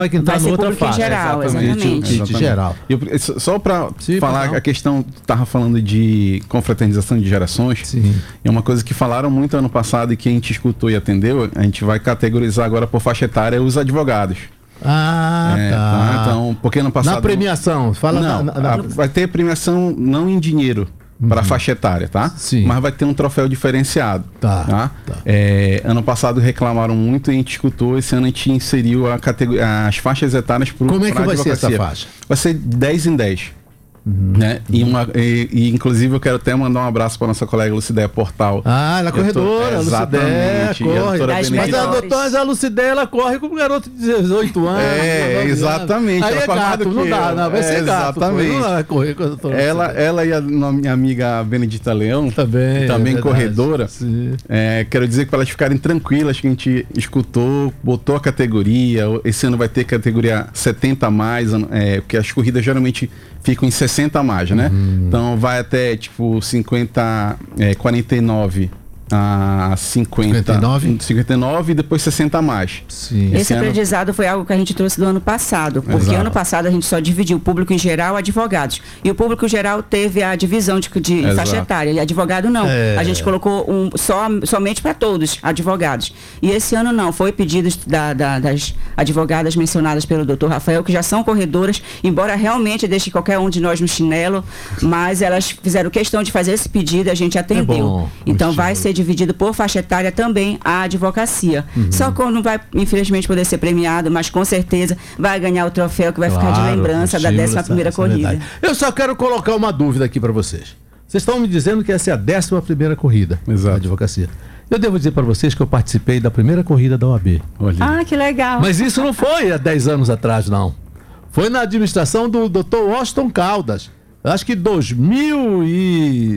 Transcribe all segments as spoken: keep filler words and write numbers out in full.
vai que entrar vai ser outra público faixa. em geral, exatamente. exatamente. exatamente. geral. Eu, só para falar não. a questão, estava falando de confraternização de gerações. Sim. É uma coisa que falaram muito ano passado e que a gente escutou e atendeu. A gente vai categorizar agora por faixa etária os advogados. Ah, é, tá. tá. Então, porque no passado... Na premiação, fala... Não, na, na... A, vai ter premiação não em dinheiro, uhum. para a faixa etária, tá? Sim. Mas vai ter um troféu diferenciado. Tá. tá? tá. É, ano passado reclamaram muito e a gente escutou. Esse ano a gente inseriu a categoria, as faixas etárias para o Como é que vai ser essa faixa? Vai ser dez em dez. Uhum. Né? E, uma, e, e inclusive eu quero até mandar um abraço para nossa colega Lucideia Portal. Ah, ela é corredora, tô, exatamente, corre. Mas a doutora a Lucideia, ela corre com um garoto de dezoito anos. É, exatamente. Aí ela é gato, não dá, não, vai é, ser gato. Exatamente. Não vai correr com a doutora ela, ela e a minha amiga Benedita Leão, também, também é corredora, é, quero dizer que para elas ficarem tranquilas, que a gente escutou, botou a categoria. Esse ano vai ter categoria setenta a mais, é, porque as corridas geralmente ficam em sessenta a mais, né? Uhum. Então vai até tipo cinquenta, é, quarenta e nove a cinquenta, cinquenta e nove? cinquenta e nove e depois sessenta a mais. Sim. Esse, Esse ano... aprendizado foi algo que a gente trouxe do ano passado, porque Exato. ano passado a gente só dividiu o público em geral e advogados. E o público geral teve a divisão de, de faixa etária, e advogado não. É. A gente colocou um, só, somente para todos, advogados. E esse ano não, foi pedidos da, da, das advogadas mencionadas pelo doutor Rafael, que já são corredoras, embora realmente deixe qualquer um de nós no chinelo, mas elas fizeram questão de fazer esse pedido e a gente atendeu. É bom, então vai ser dividido por faixa etária também a advocacia. Uhum. Só que não vai, infelizmente, poder ser premiado, mas com certeza vai ganhar o troféu que vai claro, ficar de lembrança da décima primeira corrida. É Eu só quero colocar uma dúvida aqui para vocês. Vocês estão me dizendo que essa é a décima primeira corrida da advocacia. Eu devo dizer para vocês que eu participei da primeira corrida da O A B. Olha. Ah, que legal. Mas isso não foi há dez anos atrás, não. Foi na administração do doutor Washington Caldas. Acho que dois mil e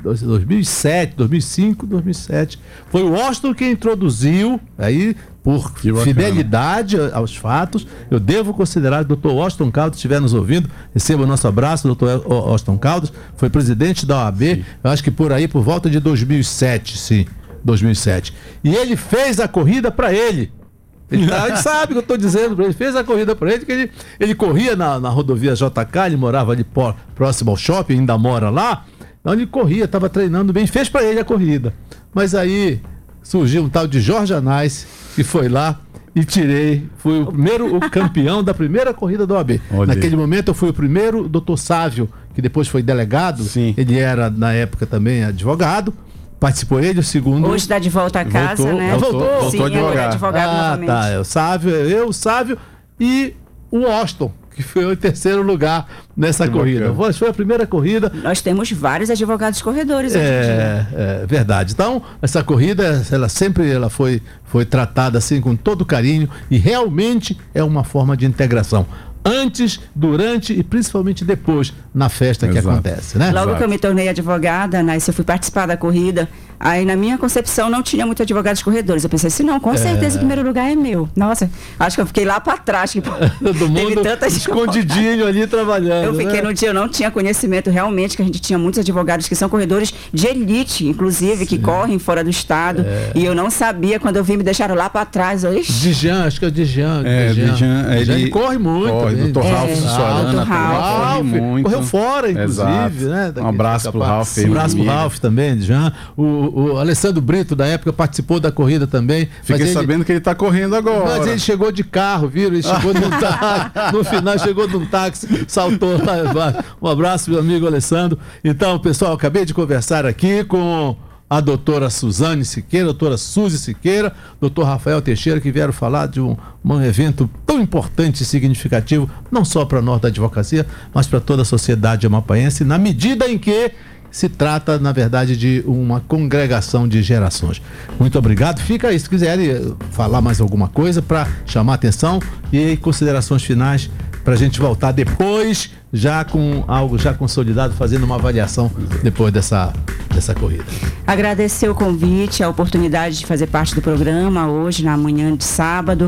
sete, dois mil e cinco, dois mil e sete. Foi o Washington que introduziu, aí, por fidelidade aos fatos, eu devo considerar que o doutor Washington Caldas estiver nos ouvindo. Receba o nosso abraço, doutor Washington Caldas, foi presidente da O A B, sim. Eu acho que por aí, por volta de dois mil e sete, sim, dois mil e sete. E ele fez a corrida para ele. Ele, tá, ele sabe o que eu estou dizendo, ele fez a corrida para ele, que ele, ele corria na, na rodovia J K, ele morava ali por, próximo ao shopping, ainda mora lá, então ele corria, estava treinando bem, fez para ele a corrida. Mas aí surgiu um tal de Jorge Anais, que foi lá e tirei, fui o primeiro o campeão da primeira corrida da O A B. Olha. Naquele momento eu fui o primeiro, doutor Sávio, que depois foi delegado, sim. Ele era na época também advogado. Participou ele, o segundo. Hoje está de volta a casa, voltou, né? Voltou, voltou, Sim, voltou agora é advogado ah, novamente. Tá, é o Sávio, eu, o Sávio e o Washington, que foi o terceiro lugar nessa que corrida. Bacana. Foi a primeira corrida. Nós temos vários advogados corredores hoje é, em dia. É verdade. Então, essa corrida, ela sempre ela foi, foi tratada assim com todo carinho e realmente é uma forma de integração. Antes, durante e principalmente depois, na festa Exato. Que acontece, né? Logo Exato. que eu me tornei advogada, né, eu fui participar da corrida, aí na minha concepção não tinha muitos advogados corredores. Eu pensei assim, não, com é... certeza o primeiro lugar é meu. Nossa, acho que eu fiquei lá para trás. Que do mundo escondidinho ali trabalhando. Eu fiquei né? no dia, eu não tinha conhecimento realmente que a gente tinha muitos advogados que são corredores de elite, inclusive, Sim. que correm fora do estado. É... E eu não sabia, quando eu vi, me deixaram lá para trás. Eu, Djan, acho que é o Djan. É, Djan, ele... ele corre muito. Corre. doutor Ralph é, Sorana, Ralph, Ralph correu fora, inclusive, né? Um abraço pro Ralph. Um abraço pro Ralph também, Jean. O, o Alessandro Brito, da época, participou da corrida também. Fiquei sabendo ele, que ele tá correndo agora. Mas ele chegou de carro, viram? Ele chegou num táxi, no final chegou num táxi, saltou lá. Um abraço, meu amigo Alessandro. Então, pessoal, acabei de conversar aqui com a doutora Suzane Siqueira, doutora Suzy Siqueira, doutor Rafael Teixeira, que vieram falar de um, um evento tão importante e significativo, não só para nós da advocacia, mas para toda a sociedade amapaense, na medida em que se trata, na verdade, de uma congregação de gerações. Muito obrigado. Fica aí, se quiserem falar mais alguma coisa para chamar a atenção e considerações finais para a gente voltar depois, já com algo já consolidado, fazendo uma avaliação depois dessa, dessa corrida. Agradecer o convite, a oportunidade de fazer parte do programa hoje, na manhã de sábado.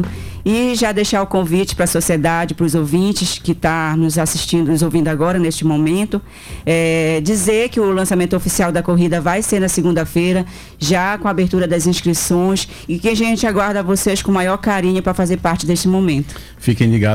E já deixar o convite para a sociedade, para os ouvintes que estão tá nos assistindo, nos ouvindo agora, neste momento, é, dizer que o lançamento oficial da corrida vai ser na segunda-feira, já com a abertura das inscrições, e que a gente aguarda vocês com maior carinho para fazer parte deste momento. Fiquem ligados.